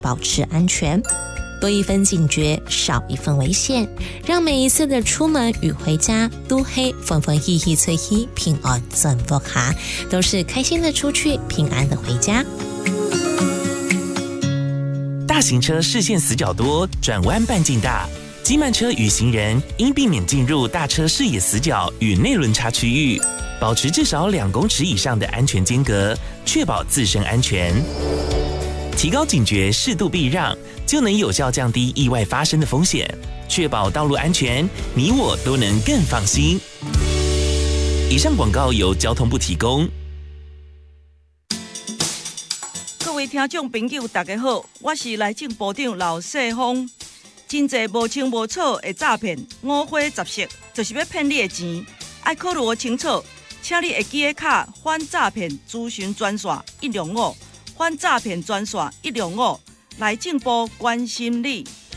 保持安全。多一分警觉，少一份危险，让每一次的出门与回家都嘿风风意意吹气，平安转福哈，都是开心的出去，平安的回家。 大型车视线死角多，转弯半径大，机慢车与行人应避免进入大车视野死角与内轮差区域，保持至少2公尺以上的安全间隔，确保自身安全。提高警觉，适度避让，就能有效降低意外发生的风险，确保道路安全，你我都能更放心。以上广告由交通部提供。 各位听众朋友大家好，我是内政部长刘世芳。真侪无清无楚的诈骗，五花十色，就是要骗你的钱。爱考虑清楚，请你会记得卡反诈骗咨询专线105，反诈骗专线105，内政部关心你。